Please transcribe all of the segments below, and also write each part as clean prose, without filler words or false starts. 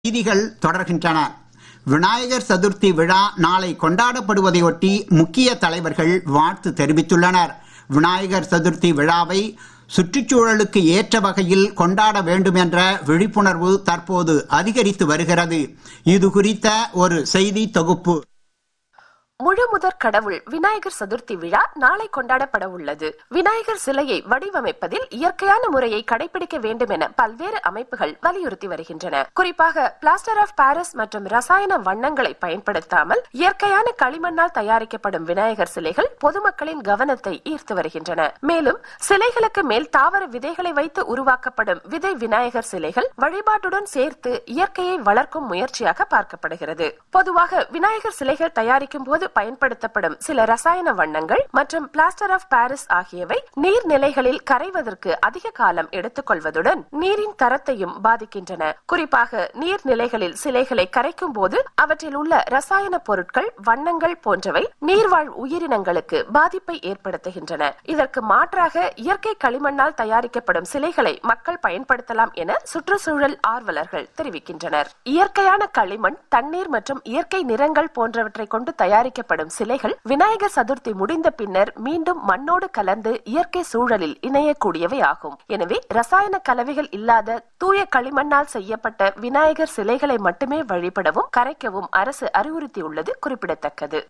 செய்திகள் தொடர்கின்றன. விநாயகர் சதுர்த்தி விழா நாளை கொண்டாடப்படுவதையொட்டி முக்கிய தலைவர்கள் வாழ்த்து தெரிவித்துள்ளனர். விநாயகர் சதுர்த்தி விழாவை சுற்றுச்சூழலுக்கு ஏற்ற வகையில் கொண்டாட வேண்டும் என்ற விழிப்புணர்வு தற்போது அதிகரித்து வருகிறது. இது குறித்த ஒரு செய்தி தொகுப்பு. முழுமுதற் கடவுள் விநாயகர் சதுர்த்தி விழா நாளை கொண்டாடப்பட உள்ளது. விநாயகர் சிலையை வடிவமைப்பதில் இயற்கையான முறையை கடைபிடிக்க வேண்டும் என பல்வேறு அமைப்புகள் வலியுறுத்தி வருகின்றன. குறிப்பாக பிளாஸ்டர் ஆஃப் பாரிஸ் மற்றும் ரசாயன வண்ணங்களை பயன்படுத்தாமல் இயற்கையான களிமண்ணால் தயாரிக்கப்படும் விநாயகர் சிலைகள் பொதுமக்களின் கவனத்தை ஈர்த்து வருகின்றன. மேலும் சிலைகளுக்கு மேல் தாவர விதைகளை வைத்து உருவாக்கப்படும் விதை விநாயகர் சிலைகள் வழிபாட்டுடன் சேர்த்து இயற்கையை வளர்க்கும் முயற்சியாக பார்க்கப்படுகிறது. பொதுவாக விநாயகர் சிலைகள் தயாரிக்கும் போது பயன்படுத்தப்படும் சில ரசாயன வண்ணங்கள் மற்றும் பிளாஸ்டர் ஆஃப் பாரிஸ் ஆகியவை நீர்நிலைகளில் கரைவதற்கு அதிக காலம் எடுத்துக்கொள்வதுடன் நீரின் தரத்தையும் பாதிக்கின்றன. குறிப்பாக நீர்நிலைகளில் சிலைகளை கரைக்கும் போது அவற்றில் உள்ள ரசாயன பொருட்கள், வண்ணங்கள் போன்றவை நீர்வாழ் உயிரினங்களுக்கு பாதிப்பை ஏற்படுத்துகின்றன. இதற்கு மாற்றாக இயற்கை களிமண்ணால் தயாரிக்கப்படும் சிலைகளை மக்கள் பயன்படுத்தலாம் என சுற்றுச்சூழல் ஆர்வலர்கள் தெரிவிக்கின்றனர். இயற்கையான களிமண், தண்ணீர் மற்றும் இயற்கை நிறங்கள் போன்றவற்றை கொண்டு தயாரிக்கப்படும் சிலைகள் விநாயகர் சதுர்த்தி முடிந்த பின்னர் மீண்டும் மண்ணோடு கலந்து இயற்கை சூழலில் இணையக்கூடியவை ஆகும். எனவே ரசாயன கலவைகள் இல்லாத தூய களிமண்ணால் செய்யப்பட்ட விநாயகர் சிலைகளை மட்டுமே வழிபடவும் கரைக்கவும் அரசு அறிவுறுத்தியுள்ளது குறிப்பிடத்தக்கது.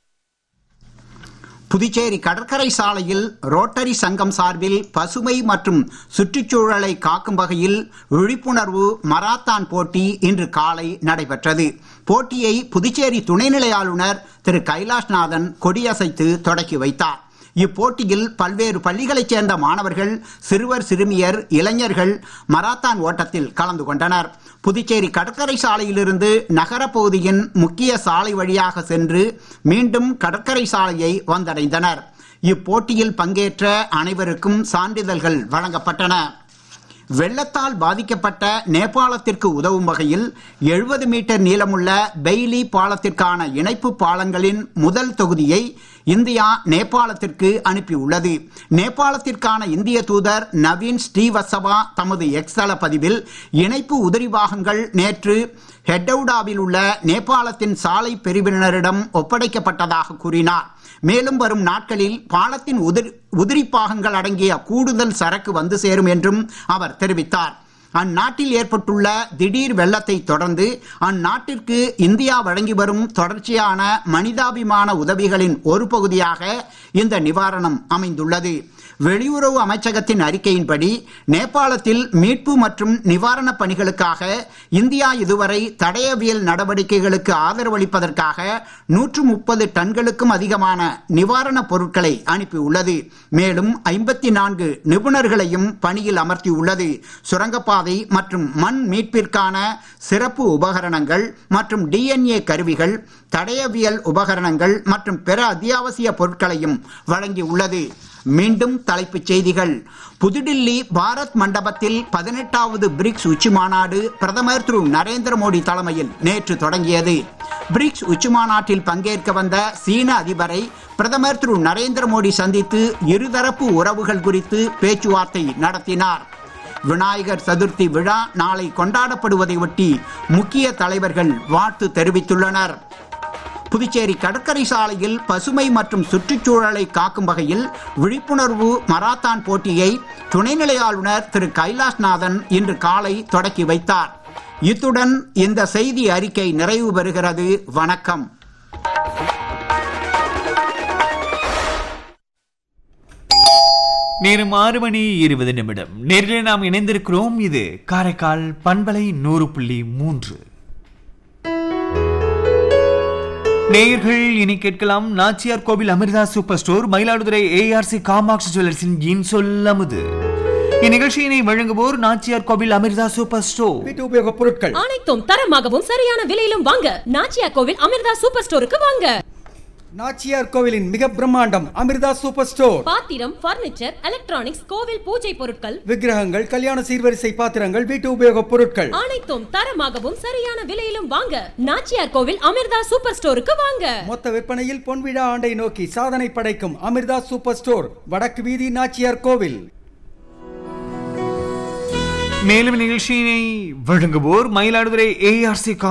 புதுச்சேரி கடற்கரை சாலையில் ரோட்டரி சங்கம் சார்பில் பசுமை மற்றும் சுற்றுச்சூழலை காக்கும் வகையில் விழிப்புணர்வு மராத்தான் போட்டி இன்று காலை நடைபெற்றது. போட்டியை புதுச்சேரி துணைநிலை ஆளுநர் திரு கைலாஷ்நாதன் கொடியசைத்து தொடக்கி வைத்தார். இப்போட்டியில் பல்வேறு பள்ளிகளைச் சேர்ந்த மாணவர்கள், சிறுவர், சிறுமியர், இளைஞர்கள் மராத்தான் ஓட்டத்தில் கலந்து கொண்டனர். புதுச்சேரி கடற்கரை சாலையிலிருந்து நகரப்பகுதியின் முக்கிய சாலை வழியாக சென்று மீண்டும் கடற்கரை சாலையை வந்தடைந்தனர். இப்போட்டியில் பங்கேற்ற அனைவருக்கும் சான்றிதழ்கள் வழங்கப்பட்டன. வெள்ளத்தால் பாதிக்கப்பட்ட நேபாளத்திற்கு உதவும் வகையில் 70 மீட்டர் நீளமுள்ள பெய்லி பாலத்திற்கான இணைப்பு பாலங்களின் முதல் தொகுதியை இந்தியா நேபாளத்திற்கு அனுப்பியுள்ளது. நேபாளத்திற்கான இந்திய தூதர் நவீன் ஸ்ரீவத்சவா தமது எக்ஸ் தள பதிவில் இணைப்பு உதிரி பாகங்கள் நேற்று ஹெட்டவுடாவில் உள்ள நேபாளத்தின் சாலை பிரிவினரிடம் ஒப்படைக்கப்பட்டதாக கூறினார். மேலும் வரும் நாட்களில் பாலத்தின் உதிரி பாகங்கள் அடங்கிய கூடுதல் சரக்கு வந்து சேரும் என்றும் அவர் தெரிவித்தார். அந்நாட்டில் ஏற்பட்டுள்ள திடீர் வெள்ளத்தை தொடர்ந்து அந்நாட்டிற்கு இந்தியா வழங்கி வரும் தொடர்ச்சியான மனிதாபிமான உதவிகளின் ஒரு பகுதியாக இந்த நிவாரணம் அமைந்துள்ளது. வெளியுறவு அமைச்சகத்தின் அறிக்கையின்படி நேபாளத்தில் மீட்பு மற்றும் நிவாரணப் பணிகளுக்காக இந்தியா இதுவரை தடயவியல் நடவடிக்கைகளுக்கு ஆதரவளிப்பதற்காக 130 டன்களுக்கும் அதிகமான நிவாரணப் பொருட்களை அனுப்பியுள்ளது. மேலும் 54 நிபுணர்களையும் பணியில் அமர்த்தியுள்ளது. சுரங்கப்பாதை மற்றும் மண் மீட்பிற்கான சிறப்பு உபகரணங்கள் மற்றும் DNA கருவிகள், தடயவியல் உபகரணங்கள் மற்றும் பிற அத்தியாவசிய பொருட்களையும் வழங்கியுள்ளது. மீண்டும் தலைப்புச் செய்திகள். புதுடில்லி பாரத் மண்டபத்தில் 18வது பிரிக்ஸ் உச்சி மாநாடு பிரதமர் திரு நரேந்திர மோடி தலைமையில் நேற்று தொடங்கியது. பிரிக்ஸ் உச்சி மாநாட்டில் பங்கேற்க வந்த சீன அதிபரை பிரதமர் திரு நரேந்திர மோடி சந்தித்து இருதரப்பு உறவுகள் குறித்து பேச்சுவார்த்தை நடத்தினார். விநாயகர் சதுர்த்தி விழா நாளை கொண்டாடப்படுவதை ஒட்டி முக்கிய தலைவர்கள் வாழ்த்து தெரிவித்துள்ளனர். புதுச்சேரி கடற்கரை சாலையில் பசுமை மற்றும் சுற்றுச்சூழலை காக்கும் வகையில் விழிப்புணர்வு மராத்தான் போட்டியை துணைநிலை ஆளுநர் திரு கைலாஷ்நாதன் இன்று காலை தொடக்கி வைத்தார். இத்துடன் இந்த செய்தி அறிக்கை நிறைவு பெறுகிறது. வணக்கம். நேரம் 6:20. நேரில் நாம் இணைந்திருக்கிறோம். இது காரைக்கால் பண்பலை 100.3. நேயர்கள் இனி கேட்கலாம் நாச்சியார் கோவில் Amrita super store, Mayiladuthurai ARC Kamakshi ஜுவல்லர்ஸின் இன்சொல்லமுது. இந்நிகழ்ச்சியினை வழங்குவோர் நாச்சியார் கோவில் அமிர்தா சூப்பர் ஸ்டோர். வீட்டு உபயோக பொருட்கள் அனைத்தும் தரமாகவும் சரியான விலையிலும் வாங்க நாச்சியார் கோவில் அமிர்தா சூப்பர் ஸ்டோருக்கு வாங்க. நாச்சியார் கோவிலின் மிக பிரம்மாண்டம் அமிர்தா சூப்பர் ஸ்டோர். பாத்திரம், பர்னிச்சர், எலக்ட்ரானிக்ஸ், கோவில் பூஜை பொருட்கள், விக்கிரகங்கள், கல்யாண சீர்வரிசை பாத்திரங்கள், வீட்டு உபயோக பொருட்கள் அனைத்தும் தரமாகவும் சரியான விலையிலும் வாங்க நாச்சியார் கோவில் அமிர்தா சூப்பர் ஸ்டோருக்கு வாங்க. மொத்த விற்பனையில் பொன்விழா ஆண்டை நோக்கி சாதனை படைக்கும் அமிர்தா சூப்பர் ஸ்டோர், வடக்கு வீதி, நாச்சியார் கோவில். மேலும் நிகழ்ச்சியினை வழங்குவோர் மயிலாடுதுறை ஏஆர்சி